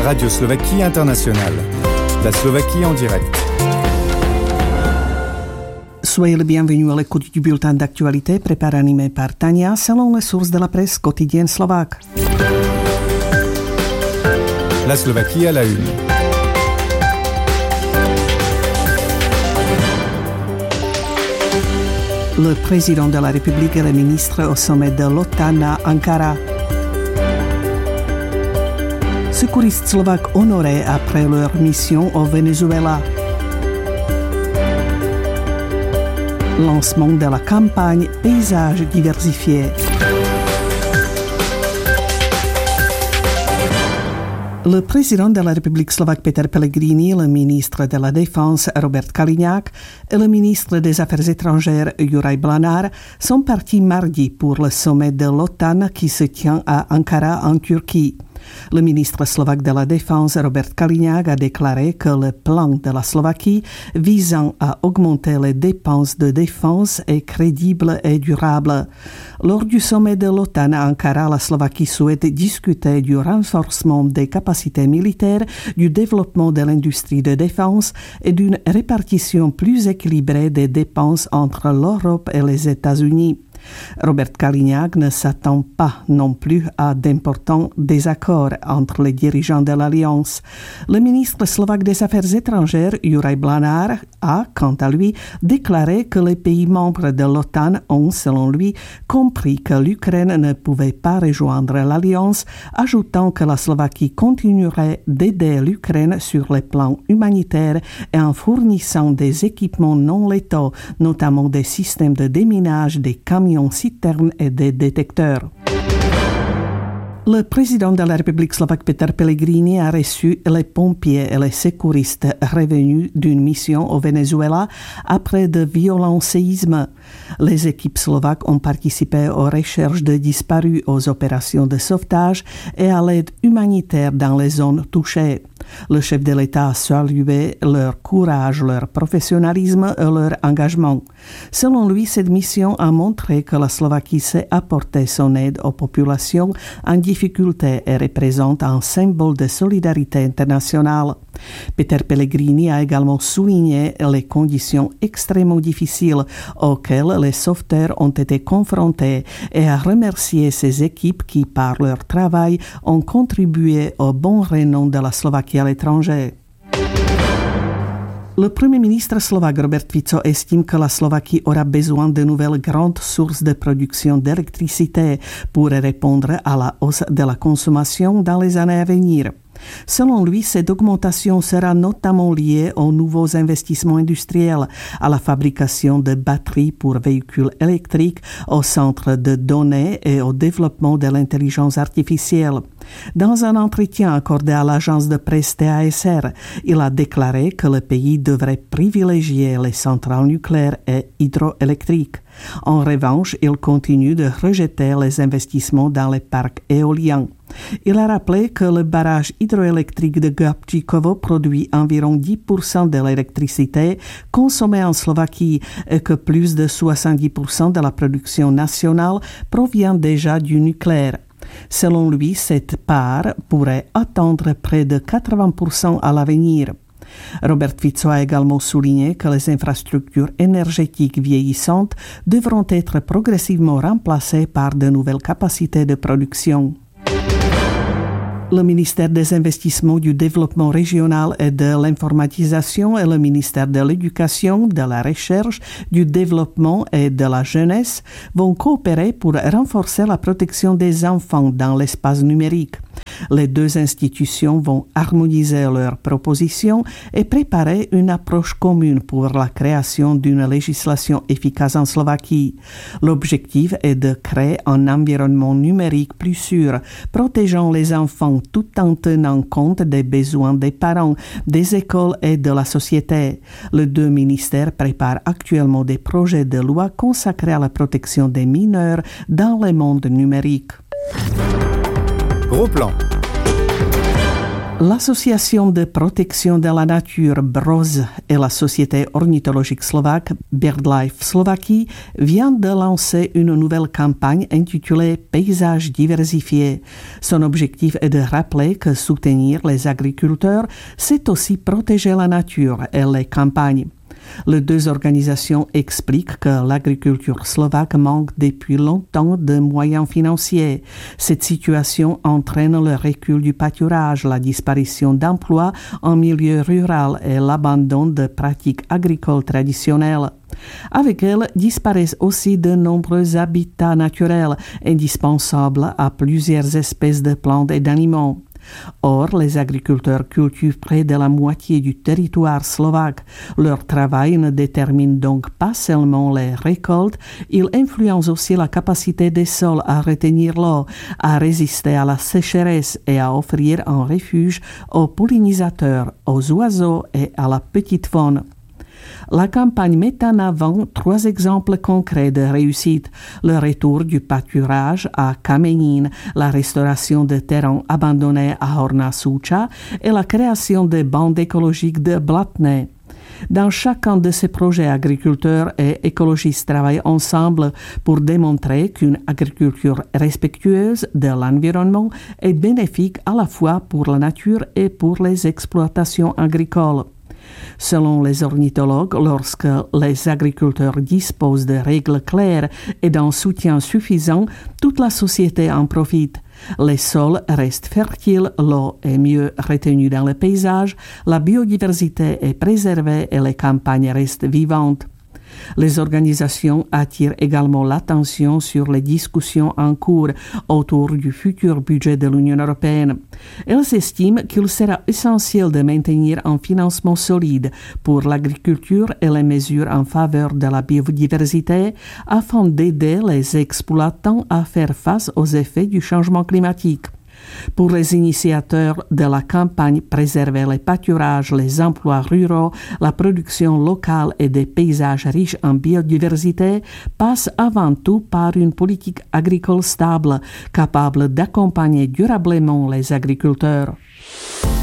Radio Slovaquie Internationale. La Slovaquie en direct. Soyez le bienvenu à l'écoute du bulletin d'actualité préparé animé par Tania selon les sources de la presse quotidienne slovaque. La Slovaquie à la une. Le président de la République et le ministre au sommet de l'OTAN à Ankara. Secouristes slovaques honorés après leur mission au Venezuela. Lancement de la campagne Paysage diversifié. Le président de la République slovaque Peter Pellegrini, le ministre de la Défense Robert Kaliňák et le ministre des Affaires étrangères Juraj Blanár sont partis mardi pour le sommet de l'OTAN qui se tient à Ankara en Turquie. Le ministre slovaque de la Défense, Robert Kaliňák, a déclaré que le plan de la Slovaquie visant à augmenter les dépenses de défense est crédible et durable. Lors du sommet de l'OTAN à Ankara, la Slovaquie souhaite discuter du renforcement des capacités militaires, du développement de l'industrie de défense et d'une répartition plus équilibrée des dépenses entre l'Europe et les États-Unis. Robert Kaliňák ne s'attend pas non plus à d'importants désaccords entre les dirigeants de l'Alliance. Le ministre slovaque des Affaires étrangères, Juraj Blanár, a, quant à lui, déclaré que les pays membres de l'OTAN ont, selon lui, compris que l'Ukraine ne pouvait pas rejoindre l'Alliance, ajoutant que la Slovaquie continuerait d'aider l'Ukraine sur les plans humanitaires et en fournissant des équipements non létaux, notamment des systèmes de déminage, des camions citernes et des détecteurs. Le président de la République slovaque Peter Pellegrini a reçu les pompiers et les secouristes revenus d'une mission au Venezuela après de violents séismes. Les équipes slovaques ont participé aux recherches de disparus, aux opérations de sauvetage et à l'aide humanitaire dans les zones touchées. Le chef de l'État a salué leur courage, leur professionnalisme et leur engagement. Selon lui, cette mission a montré que la Slovaquie sait apporter son aide aux populations en difficulté et représente un symbole de solidarité internationale. Peter Pellegrini a également souligné les conditions extrêmement difficiles auxquelles les sauveteurs ont été confrontés et a remercié ses équipes qui, par leur travail, ont contribué au bon renom de la Slovaquie à l'étranger. Le Premier ministre slovaque Robert Fico estime que la Slovaquie aura besoin de nouvelles grandes sources de production d'électricité pour répondre à la hausse de la consommation dans les années à venir. Selon lui, cette augmentation sera notamment liée aux nouveaux investissements industriels, à la fabrication de batteries pour véhicules électriques, au centre de données et au développement de l'intelligence artificielle. Dans un entretien accordé à l'agence de presse TASR, il a déclaré que le pays devrait privilégier les centrales nucléaires et hydroélectriques. En revanche, il continue de rejeter les investissements dans les parcs éoliens. Il a rappelé que le barrage hydroélectrique de Gabčíkovo produit environ 10% de l'électricité consommée en Slovaquie et que plus de 70% de la production nationale provient déjà du nucléaire. Selon lui, cette part pourrait atteindre près de 80% à l'avenir. Robert Fico a également souligné que les infrastructures énergétiques vieillissantes devront être progressivement remplacées par de nouvelles capacités de production. Le ministère des Investissements, du Développement régional et de l'Informatisation et le ministère de l'Éducation, de la Recherche, du Développement et de la Jeunesse vont coopérer pour renforcer la protection des enfants dans l'espace numérique. Les deux institutions vont harmoniser leurs propositions et préparer une approche commune pour la création d'une législation efficace en Slovaquie. L'objectif est de créer un environnement numérique plus sûr, protégeant les enfants tout en tenant compte des besoins des parents, des écoles et de la société. Les deux ministères préparent actuellement des projets de loi consacrés à la protection des mineurs dans le monde numérique. Gros plan. L'association de protection de la nature BROZ et la société ornithologique slovaque BirdLife Slovaquie vient de lancer une nouvelle campagne intitulée Paysages diversifiés. Son objectif est de rappeler que soutenir les agriculteurs, c'est aussi protéger la nature et les campagnes. Les deux organisations expliquent que l'agriculture slovaque manque depuis longtemps de moyens financiers. Cette situation entraîne le recul du pâturage, la disparition d'emplois en milieu rural et l'abandon de pratiques agricoles traditionnelles. Avec elle disparaissent aussi de nombreux habitats naturels indispensables à plusieurs espèces de plantes et d'animaux. Or, les agriculteurs cultivent près de la moitié du territoire slovaque. Leur travail ne détermine donc pas seulement les récoltes, il influence aussi la capacité des sols à retenir l'eau, à résister à la sécheresse et à offrir un refuge aux pollinisateurs, aux oiseaux et à la petite faune. La campagne met en avant 3 exemples concrets de réussite. Le retour du pâturage à Kamenín, la restauration de terrains abandonnés à Horná Súča et la création de bandes écologiques de Blatné. Dans chacun de ces projets, agriculteurs et écologistes travaillent ensemble pour démontrer qu'une agriculture respectueuse de l'environnement est bénéfique à la fois pour la nature et pour les exploitations agricoles. Selon les ornithologues, lorsque les agriculteurs disposent de règles claires et d'un soutien suffisant, toute la société en profite. Les sols restent fertiles, l'eau est mieux retenue dans le paysage, la biodiversité est préservée et les campagnes restent vivantes. Les organisations attirent également l'attention sur les discussions en cours autour du futur budget de l'Union européenne. Elles estiment qu'il sera essentiel de maintenir un financement solide pour l'agriculture et les mesures en faveur de la biodiversité afin d'aider les exploitants à faire face aux effets du changement climatique. Pour les initiateurs de la campagne Préserver les pâturages, les emplois ruraux, la production locale et des paysages riches en biodiversité passe avant tout par une politique agricole stable, capable d'accompagner durablement les agriculteurs.